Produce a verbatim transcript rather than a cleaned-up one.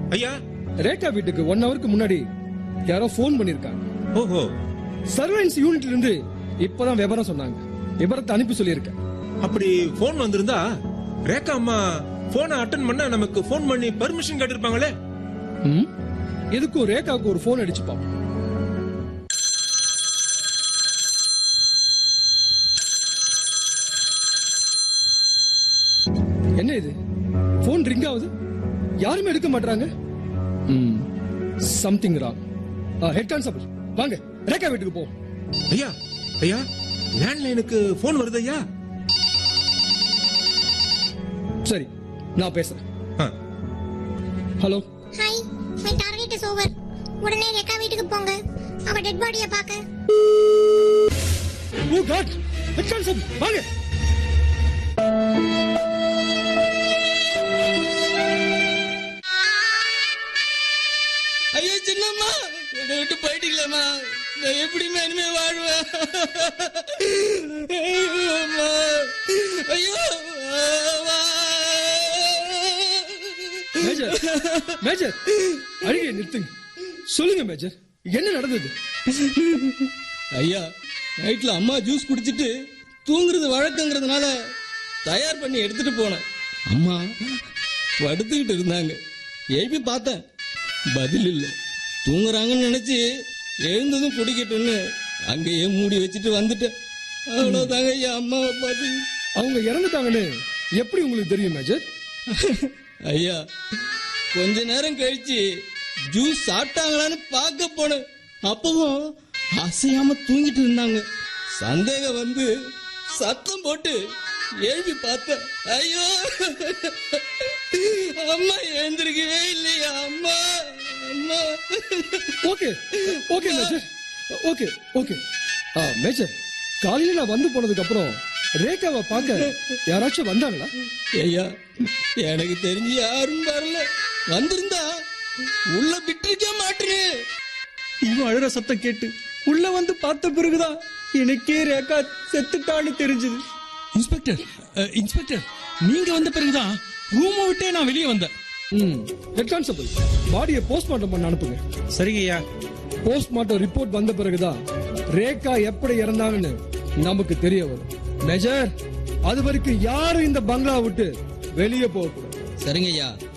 ஐயா, ரேகா வீட்டுக்கு ஒன் ஹவருக்கு முன்னாடி யாரோ போன் பண்ணிருக்காங்க. ஓஹோ, சர்வன்ஸ் யூனிட்ல இருந்து இப்பதான் விவரம் சொன்னாங்க. விவரத்தை அனுப்பி சொல்லியிருக்கேன். அப்படி போன் வந்திருந்தா ரேகா அம்மா போனை அட்டன் பண்ண நமக்கு போன் பண்ணி பர்மிஷன் கேட்டிருப்பாங்களே. எதுக்கும் ரேகாவுக்கு ஒரு போன் அடிச்சு பாப்போம். என்ன இது, போன் ரிங் ஆகுது, யாருமே எடுக்க மாட்டாங்க. Something wrong. ஹெட் கான்ஸ்டபிள், வாங்க ரேகா வீட்டுக்கு போ. ஐயா ஐயா, லேண்ட்லைனுக்கு போன் வருது ஐயா. சரி, நான் பேசுறேன். Hello. Hi, my target is over. உடனே ரேகா வீட்டுக்கு போங்க, அவ டெட் பாடியை பார்க்க. ஓ காட், ஹெட் கான்ஸ்டபிள் வாங்க. ஐயோ சின்னம்மா, என்னை விட்டு போயிட்டீங்களேம்மா, நான் எப்படிமா இனிமே வாழ்வேன்? ஐயோ மேஜர், மேஜர் அழுகையை நிறுத்துங்க. சொல்லுங்க மேஜர், என்ன நடந்தது? ஐயா, நைட்ல அம்மா ஜூஸ் குடிச்சிட்டு தூங்குறது வழக்கங்கிறதுனால தயார் பண்ணி எடுத்துட்டு போனேன். அம்மா படுத்துக்கிட்டு இருந்தாங்க. எழுப்பி பார்த்தேன், பதில் இல்லை. தூங்குறாங்கன்னு நினைச்சு எழுந்ததும் குடிக்கட்டும்னு அங்கேயே மூடி வச்சுட்டு வந்துட்டேன். அவ்வளவுதாங்க ஐயா அம்மாவை பார்த்து. அவங்க இறந்துட்டாங்கன்னு எப்படி உங்களுக்கு தெரியும் மேஜர்? ஐயா, கொஞ்ச நேரம் கழிச்சு ஜூஸ் சாப்பிட்டாங்களான்னு பார்க்க போனேன். அப்பவும் அசையாம தூங்கிட்டு இருந்தாங்க. சந்தேகம் வந்து சத்தம் போட்டு எழுப்பி பார்த்தேன். ஐயோ, அம்மா எழுந்திருக்கவே இல்லையா? அம்மா அம்மா. Okay okay major, okay okay. Major, காலையில நான் வந்து போனதுக்கு அப்புறம் ரேகாவை பார்க்க யாராச்சும் வந்தாங்களா? ஐயா, எனக்கு தெரிஞ்சு யாரும் வரல. வந்திருந்தா உள்ள விட்டுருக்க மாட்டேன். இவன் அழுற சத்தம் கேட்டு உள்ள வந்து பார்த்த பிறகுதான் எனக்கே ரேகா செத்துட்டான்னு தெரிஞ்சது. இன்ஸ்பெக்டர், இன்ஸ்பெக்டர், நீங்க வந்த பிறகுதான் ரூமை விட்டே நான் வெளியே வந்தேன். ஹெட் கான்ஸ்டபிள், பாடியை போஸ்ட்மார்ட்டம் பண்ண அனுப்புங்க. சரிங்க ஐயா. போஸ்ட்மார்ட்டம் ரிப்போர்ட் வந்த பிறகுதான் ரேகா எப்படி இறந்தாங்கன்னு நமக்கு தெரிய வரும். மேஜர், அது வரைக்கும் யாரும் இந்த பங்களா விட்டு வெளியே போக கூடாது. சரிங்க ஐயா.